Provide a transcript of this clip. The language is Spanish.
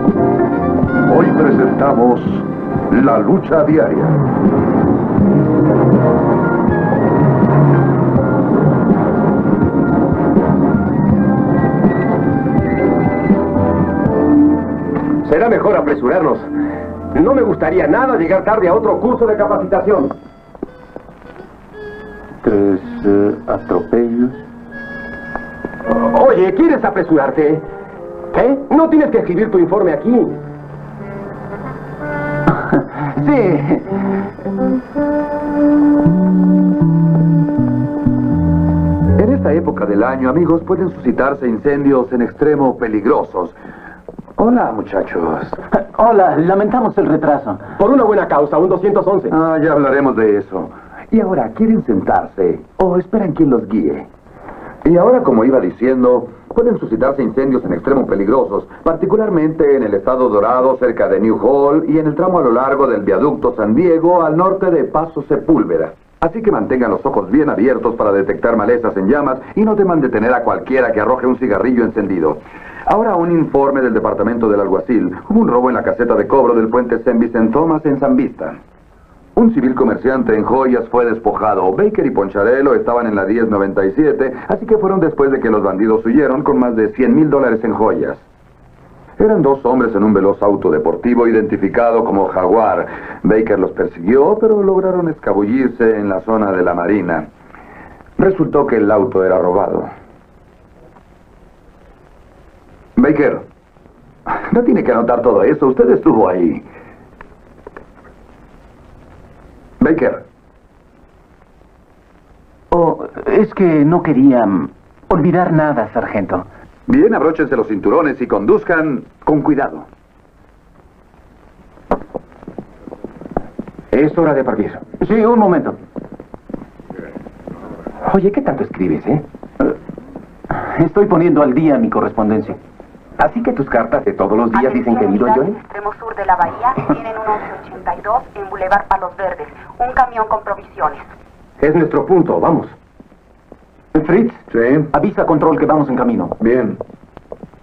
Hoy presentamos La Lucha Diaria. Será mejor apresurarnos. No me gustaría nada llegar tarde a otro curso de capacitación. 3 atropellos. Oye, ¿quieres apresurarte? ¿Eh? No tienes que escribir tu informe aquí. Sí. En esta época del año, amigos, pueden suscitarse incendios en extremo peligrosos. Hola, muchachos. Hola, lamentamos el retraso. Por una buena causa, un 211. Ya hablaremos de eso. Y ahora, ¿quieren sentarse o esperan quien los guíe? Y ahora, como iba diciendo, pueden suscitarse incendios en extremo peligrosos, particularmente en el estado Dorado, cerca de New Hall, y en el tramo a lo largo del viaducto San Diego, al norte de Paso Sepúlveda. Así que mantengan los ojos bien abiertos para detectar malezas en llamas y no teman detener a cualquiera que arroje un cigarrillo encendido. Ahora un informe del departamento del alguacil. Hubo un robo en la caseta de cobro del puente St. Vincent Thomas en San Vista. Un civil comerciante en joyas fue despojado. Baker y Poncharello estaban en la 1097, así que fueron después de que los bandidos huyeron con más de $100,000 en joyas. Eran 2 hombres en un veloz auto deportivo identificado como Jaguar. Baker los persiguió, pero lograron escabullirse en la zona de la marina. Resultó que el auto era robado. Baker, no tiene que anotar todo eso. Usted estuvo ahí. Baker. Oh, es que no quería olvidar nada, sargento. Bien, abróchense los cinturones y conduzcan con cuidado. Es hora de partir. Sí, un momento. Oye, ¿qué tanto escribes, eh? Estoy poniendo al día mi correspondencia. Así que tus cartas de todos los días dicen querido en Johnny. el extremo sur de la bahía tienen un 1182 en Boulevard Palos Verdes. Un camión con provisiones. Es nuestro punto, vamos. Fritz, Sí. avisa a control que vamos en camino. Bien.